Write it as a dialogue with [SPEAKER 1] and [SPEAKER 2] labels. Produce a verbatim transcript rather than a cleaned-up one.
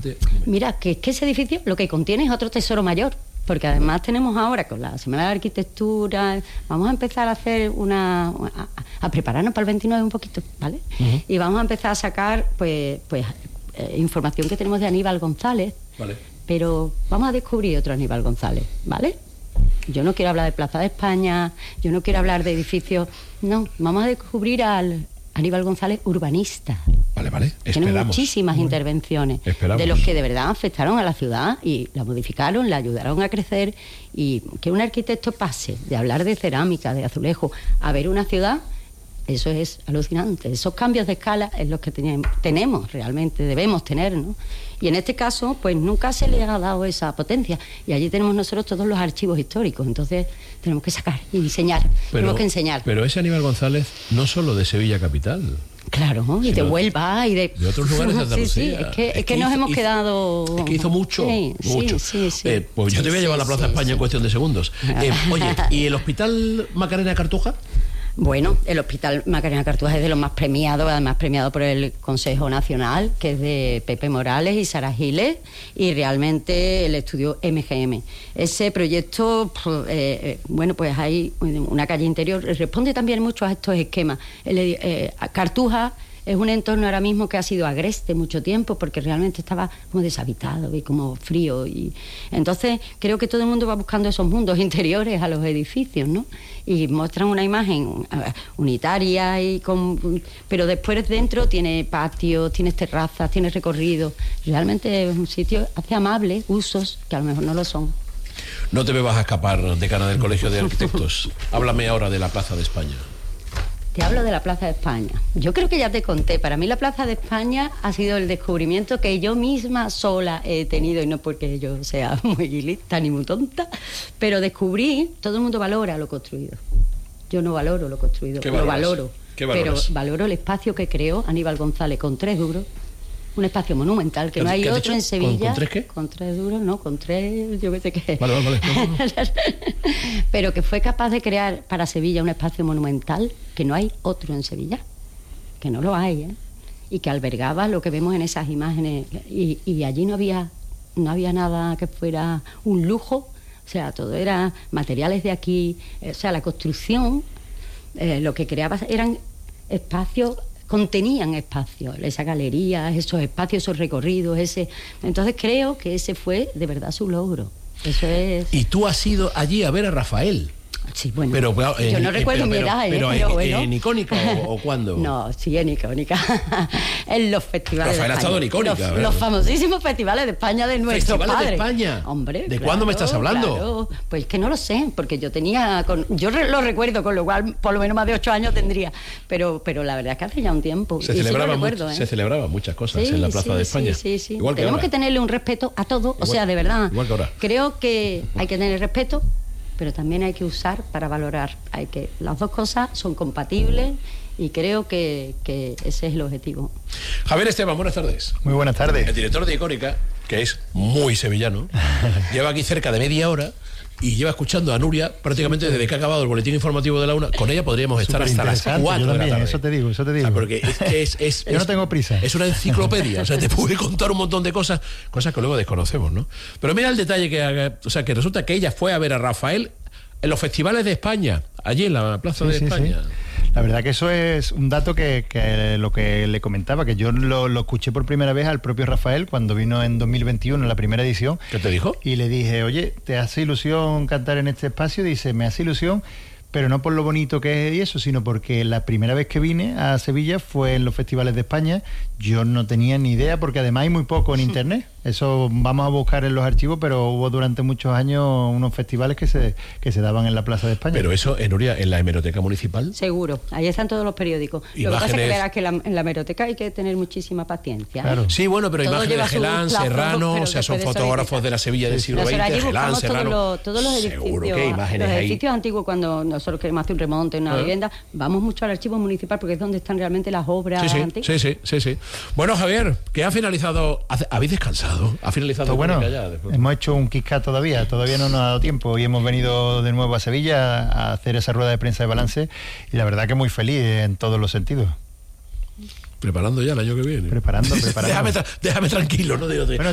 [SPEAKER 1] exactamente?
[SPEAKER 2] Mira, que es que ese edificio lo que contiene es otro tesoro mayor, porque además tenemos ahora con la Semana de Arquitectura, vamos a empezar a hacer una, a, a prepararnos para el veintinueve un poquito, ¿vale? Uh-huh. Y vamos a empezar a sacar, pues, pues eh, información que tenemos de Aníbal González,
[SPEAKER 1] vale.
[SPEAKER 2] Pero vamos a descubrir otro Aníbal González, ¿vale? Yo no quiero hablar de Plaza de España, yo no quiero hablar de edificios, no, vamos a descubrir al Aníbal González urbanista.
[SPEAKER 1] Vale, vale, esperamos.
[SPEAKER 2] Tiene muchísimas bueno, intervenciones
[SPEAKER 1] esperamos.
[SPEAKER 2] De los que de verdad afectaron a la ciudad y la modificaron, la ayudaron a crecer, y que un arquitecto pase de hablar de cerámica, de azulejo, a ver una ciudad, eso es alucinante. Esos cambios de escala es los que tenemos, tenemos realmente, debemos tener, ¿no? Y en este caso, pues nunca se le ha dado esa potencia. Y allí tenemos nosotros todos los archivos históricos. Entonces tenemos que sacar y diseñar, pero, tenemos que enseñar.
[SPEAKER 1] Pero ese Aníbal González no solo de Sevilla capital.
[SPEAKER 2] Claro, y de Huelva y de...
[SPEAKER 1] de otros lugares de Andalucía.
[SPEAKER 2] Sí, sí, es que, es
[SPEAKER 1] es
[SPEAKER 2] que
[SPEAKER 1] que
[SPEAKER 2] nos
[SPEAKER 1] hizo,
[SPEAKER 2] hemos
[SPEAKER 1] hizo,
[SPEAKER 2] quedado...
[SPEAKER 1] Es que hizo mucho,
[SPEAKER 2] sí,
[SPEAKER 1] mucho.
[SPEAKER 2] Sí, sí, sí.
[SPEAKER 1] Eh, pues yo
[SPEAKER 2] sí,
[SPEAKER 1] te voy a llevar
[SPEAKER 2] sí,
[SPEAKER 1] a la Plaza
[SPEAKER 2] sí,
[SPEAKER 1] España
[SPEAKER 2] sí.
[SPEAKER 1] en cuestión de segundos. Eh, oye, ¿y el Hospital Macarena Cartuja?
[SPEAKER 2] Bueno, el Hospital Macarena Cartuja es de los más premiados, además premiado por el Consejo Nacional, que es de Pepe Morales y Sara Giles, y realmente el estudio M G M. Ese proyecto, pues, eh, bueno, pues hay una calle interior, responde también mucho a estos esquemas. El, eh, Cartuja es un entorno ahora mismo que ha sido agreste mucho tiempo, porque realmente estaba como deshabitado y como frío, y entonces creo que todo el mundo va buscando esos mundos interiores a los edificios, ¿no? Y muestran una imagen unitaria, y con, pero después dentro tiene patios, tiene terrazas, tiene recorrido. Realmente es un sitio, hace amables usos que a lo mejor no lo son.
[SPEAKER 1] No te me vas a escapar, decana del Colegio de Arquitectos. Háblame ahora de la Plaza de España.
[SPEAKER 2] Te hablo de la Plaza de España. Yo creo que ya te conté. Para mí la Plaza de España ha sido el descubrimiento que yo misma sola he tenido, y no porque yo sea muy lista ni muy tonta, pero descubrí, todo el mundo valora lo construido. Yo no valoro lo construido, lo valoro.
[SPEAKER 1] ¿Qué
[SPEAKER 2] pero valoro el espacio que creó Aníbal González con tres duros. Un espacio monumental que no hay otro
[SPEAKER 1] dicho?
[SPEAKER 2] en Sevilla.
[SPEAKER 1] ¿Con, ¿Con tres qué?
[SPEAKER 2] Con tres duros, no, con tres, yo qué sé qué.
[SPEAKER 1] Vale, vale, vale. No, no.
[SPEAKER 2] Pero que fue capaz de crear para Sevilla un espacio monumental que no hay otro en Sevilla. Que no lo hay, ¿eh? Y que albergaba lo que vemos en esas imágenes. Y, y allí no había, no había nada que fuera un lujo. O sea, todo era materiales de aquí. O sea, la construcción, eh, lo que creaba eran espacios... contenían espacios, esas galerías, esos espacios, esos recorridos, ese. Entonces creo que ese fue de verdad su logro. Eso es.
[SPEAKER 1] Y tú has ido allí a ver a Rafael.
[SPEAKER 2] Sí, bueno,
[SPEAKER 1] pero, pero,
[SPEAKER 2] yo no
[SPEAKER 1] en,
[SPEAKER 2] recuerdo
[SPEAKER 1] pero,
[SPEAKER 2] mi
[SPEAKER 1] pero,
[SPEAKER 2] edad,
[SPEAKER 1] pero,
[SPEAKER 2] ¿eh?
[SPEAKER 1] pero en,
[SPEAKER 2] bueno.
[SPEAKER 1] ¿en Icónica o, o cuándo?
[SPEAKER 2] No, sí, en Icónica. En los festivales
[SPEAKER 1] Rafael
[SPEAKER 2] de España.
[SPEAKER 1] ha estado en Icónica.
[SPEAKER 2] Los, los famosísimos festivales de España de nuestro
[SPEAKER 1] ¿Festivales
[SPEAKER 2] padre.
[SPEAKER 1] de España?
[SPEAKER 2] Hombre,
[SPEAKER 1] ¿De
[SPEAKER 2] claro,
[SPEAKER 1] cuándo me estás hablando?
[SPEAKER 2] Claro. Pues que no lo sé, porque yo tenía... Con, yo re, lo recuerdo, con lo cual por lo menos más de ocho años tendría. Pero, pero la verdad es que hace ya un tiempo.
[SPEAKER 1] Se,
[SPEAKER 2] y
[SPEAKER 1] celebraba,
[SPEAKER 2] sí recuerdo,
[SPEAKER 1] much,
[SPEAKER 2] ¿eh?
[SPEAKER 1] se celebraban muchas cosas
[SPEAKER 2] sí,
[SPEAKER 1] en la Plaza
[SPEAKER 2] sí,
[SPEAKER 1] de España.
[SPEAKER 2] Sí, sí, sí.
[SPEAKER 1] Igual que
[SPEAKER 2] Tenemos
[SPEAKER 1] ahora.
[SPEAKER 2] que tenerle un respeto a todo.
[SPEAKER 1] Igual,
[SPEAKER 2] o sea, de verdad.
[SPEAKER 1] Igual que ahora.
[SPEAKER 2] Creo que hay que tener respeto, pero también hay que usar para valorar. Hay que, las dos cosas son compatibles, y creo que, que ese es el objetivo.
[SPEAKER 1] Javier Esteban, buenas tardes.
[SPEAKER 3] Muy buenas tardes.
[SPEAKER 1] El director de Icónica, que es muy sevillano, lleva aquí cerca de media hora y lleva escuchando a Nuria prácticamente desde que ha acabado el boletín informativo de la una. Con ella podríamos estar hasta las cuatro de la tarde.
[SPEAKER 3] Eso te digo, eso te digo.
[SPEAKER 1] O sea, porque es, es, es,
[SPEAKER 3] Yo
[SPEAKER 1] es,
[SPEAKER 3] no tengo prisa.
[SPEAKER 1] Es una enciclopedia, o sea, te puede contar un montón de cosas, cosas que luego desconocemos, ¿no? Pero mira el detalle que haga, o sea, que resulta que ella fue a ver a Rafael en los festivales de España, allí en la Plaza
[SPEAKER 3] sí,
[SPEAKER 1] de
[SPEAKER 3] sí,
[SPEAKER 1] España.
[SPEAKER 3] Sí. La verdad que eso es un dato que, que lo que le comentaba, que yo lo, lo escuché por primera vez al propio Rafael cuando vino en dos mil veintiuno, en la primera edición.
[SPEAKER 1] ¿Qué te dijo?
[SPEAKER 3] Y le dije, oye, ¿te hace ilusión cantar en este espacio? Dice, me hace ilusión, pero no por lo bonito que es y eso, sino porque la primera vez que vine a Sevilla fue en los festivales de España. Yo no tenía ni idea, porque además hay muy poco en internet. Eso vamos a buscar en los archivos, pero hubo durante muchos años unos festivales que se que se daban en la Plaza de España.
[SPEAKER 1] Pero eso, en Nuria, en la hemeroteca municipal.
[SPEAKER 2] Seguro, ahí están todos los periódicos.
[SPEAKER 1] Imágenes...
[SPEAKER 2] Lo que pasa es que verás que la, en la hemeroteca hay que tener muchísima paciencia.
[SPEAKER 3] Claro.
[SPEAKER 1] Sí, bueno, pero
[SPEAKER 2] todo
[SPEAKER 1] imágenes de Gelán, Serrano, o sea, son fotógrafos de la Sevilla del siglo veinte, Gelán, Serrano.
[SPEAKER 2] Todos los, todos los edificios,
[SPEAKER 1] seguro que hay imágenes
[SPEAKER 2] los
[SPEAKER 1] ahí.
[SPEAKER 2] edificios antiguos, cuando nosotros queremos hacer un remonte en una
[SPEAKER 1] ¿Eh?
[SPEAKER 2] vivienda, vamos mucho al archivo municipal porque es donde están realmente las obras
[SPEAKER 1] sí, sí,
[SPEAKER 2] antiguas.
[SPEAKER 1] Sí, sí, sí, sí. Bueno, Javier, que ha finalizado, ¿habéis descansado? ¿Ha finalizado?
[SPEAKER 3] Bueno,
[SPEAKER 1] ya,
[SPEAKER 3] hemos hecho un Kiss Cut todavía, todavía no nos ha dado tiempo y hemos venido de nuevo a Sevilla a hacer esa rueda de prensa de balance y la verdad que muy feliz en todos los sentidos.
[SPEAKER 1] Preparando ya el año que viene.
[SPEAKER 3] Preparando, preparando.
[SPEAKER 1] déjame, tra déjame tranquilo, no digo.
[SPEAKER 3] Bueno,